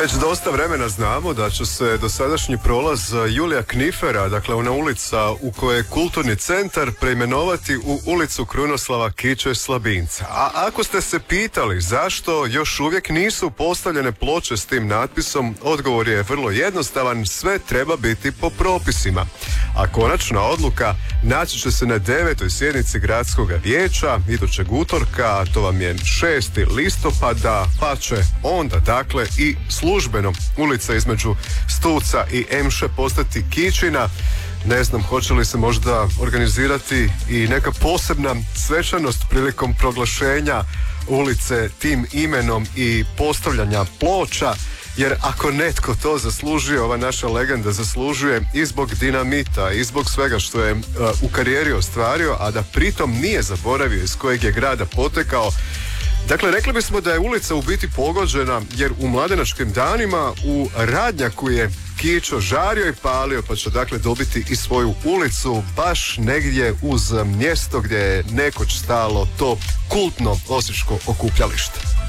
Već dosta vremena znamo da će se dosadašnji prolaz Julija Knifera, dakle ona ulica u kojoj je kulturni centar, preimenovati u ulicu Krunoslava Kiče Slabinca. A ako ste se pitali zašto još uvijek nisu postavljene ploče s tim natpisom, odgovor je vrlo jednostavan, sve treba biti po propisima. A konačna odluka naći će se na 9. sjednici gradskog vijeća idućeg utorka, to vam je 6. listopada, pa će onda dakle i službeno ulica između Stuca i Emše postati Kičina. Ne znam, hoće li se možda organizirati i neka posebna svečanost prilikom proglašenja ulice tim imenom i postavljanja ploča, jer ako netko to zaslužuje, ova naša legenda zaslužuje i zbog dinamita i zbog svega što je u karijeri ostvario, a da pritom nije zaboravio iz kojeg je grada potekao. Dakle, rekli bismo da je ulica u biti pogođena jer u mladenačkim danima u Radnjaku je Kičo žario i palio, pa će dakle dobiti i svoju ulicu baš negdje uz mjesto gdje je nekoć stalo to kultno osječko okupljalište.